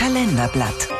Kalenderblatt.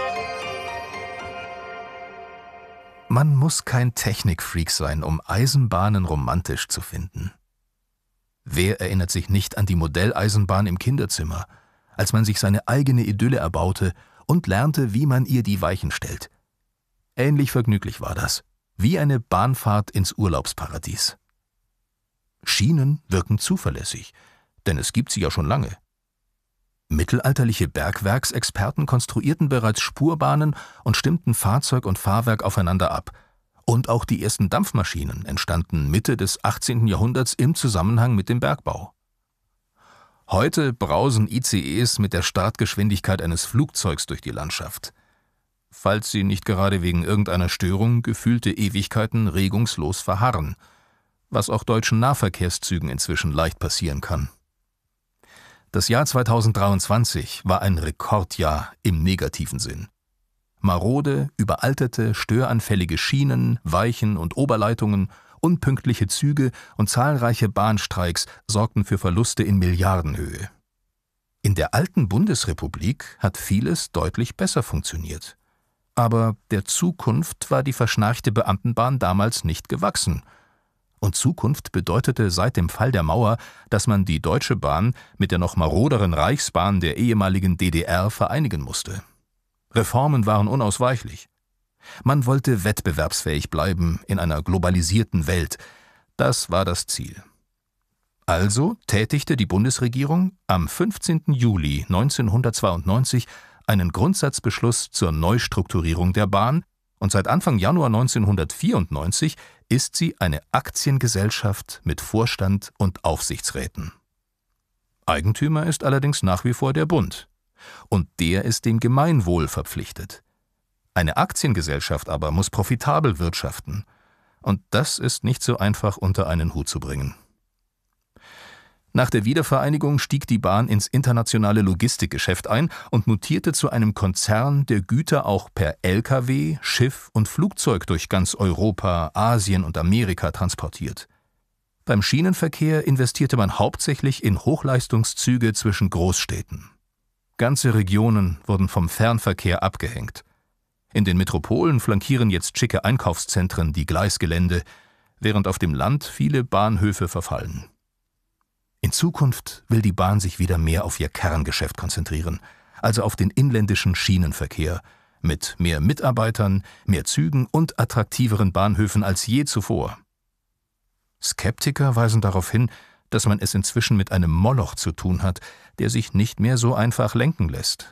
Man muss kein Technikfreak sein, um Eisenbahnen romantisch zu finden. Wer erinnert sich nicht an die Modelleisenbahn im Kinderzimmer, als man sich seine eigene Idylle erbaute und lernte, wie man ihr die Weichen stellt? Ähnlich vergnüglich war das, wie eine Bahnfahrt ins Urlaubsparadies. Schienen wirken zuverlässig, denn es gibt sie ja schon lange. Mittelalterliche Bergwerksexperten konstruierten bereits Spurbahnen und stimmten Fahrzeug und Fahrwerk aufeinander ab. Und auch die ersten Dampfmaschinen entstanden Mitte des 18. Jahrhunderts im Zusammenhang mit dem Bergbau. Heute brausen ICEs mit der Startgeschwindigkeit eines Flugzeugs durch die Landschaft. Falls sie nicht gerade wegen irgendeiner Störung gefühlte Ewigkeiten regungslos verharren, was auch deutschen Nahverkehrszügen inzwischen leicht passieren kann. Das Jahr 2023 war ein Rekordjahr im negativen Sinn. Marode, überalterte, störanfällige Schienen, Weichen und Oberleitungen, unpünktliche Züge und zahlreiche Bahnstreiks sorgten für Verluste in Milliardenhöhe. In der alten Bundesrepublik hat vieles deutlich besser funktioniert. Aber der Zukunft war die verschnarchte Beamtenbahn damals nicht gewachsen. Und Zukunft bedeutete seit dem Fall der Mauer, dass man die Deutsche Bahn mit der noch maroderen Reichsbahn der ehemaligen DDR vereinigen musste. Reformen waren unausweichlich. Man wollte wettbewerbsfähig bleiben in einer globalisierten Welt. Das war das Ziel. Also tätigte die Bundesregierung am 15. Juli 1992 einen Grundsatzbeschluss zur Neustrukturierung der Bahn, und seit Anfang Januar 1994 ist sie eine Aktiengesellschaft mit Vorstand und Aufsichtsräten. Eigentümer ist allerdings nach wie vor der Bund. Und der ist dem Gemeinwohl verpflichtet. Eine Aktiengesellschaft aber muss profitabel wirtschaften. Und das ist nicht so einfach unter einen Hut zu bringen. Nach der Wiedervereinigung stieg die Bahn ins internationale Logistikgeschäft ein und mutierte zu einem Konzern, der Güter auch per Lkw, Schiff und Flugzeug durch ganz Europa, Asien und Amerika transportiert. Beim Schienenverkehr investierte man hauptsächlich in Hochleistungszüge zwischen Großstädten. Ganze Regionen wurden vom Fernverkehr abgehängt. In den Metropolen flankieren jetzt schicke Einkaufszentren die Gleisgelände, während auf dem Land viele Bahnhöfe verfallen. In Zukunft will die Bahn sich wieder mehr auf ihr Kerngeschäft konzentrieren, also auf den inländischen Schienenverkehr, mit mehr Mitarbeitern, mehr Zügen und attraktiveren Bahnhöfen als je zuvor. Skeptiker weisen darauf hin, dass man es inzwischen mit einem Moloch zu tun hat, der sich nicht mehr so einfach lenken lässt.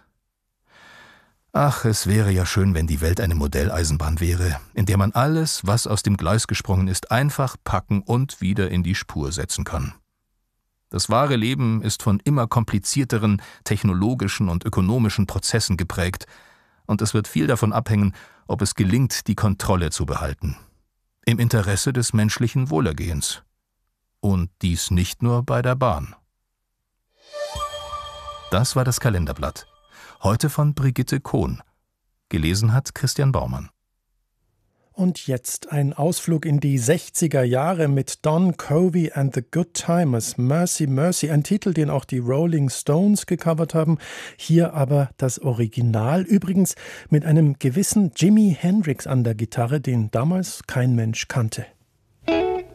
Ach, es wäre ja schön, wenn die Welt eine Modelleisenbahn wäre, in der man alles, was aus dem Gleis gesprungen ist, einfach packen und wieder in die Spur setzen kann. Das wahre Leben ist von immer komplizierteren technologischen und ökonomischen Prozessen geprägt, und es wird viel davon abhängen, ob es gelingt, die Kontrolle zu behalten. Im Interesse des menschlichen Wohlergehens. Und dies nicht nur bei der Bahn. Das war das Kalenderblatt. Heute von Brigitte Kohn. Gelesen hat Christian Baumann. Und jetzt ein Ausflug in die 60er Jahre mit Don Covey and the Good Timers, Mercy Mercy, ein Titel, den auch die Rolling Stones gecovert haben. Hier aber das Original, übrigens mit einem gewissen Jimi Hendrix an der Gitarre, den damals kein Mensch kannte.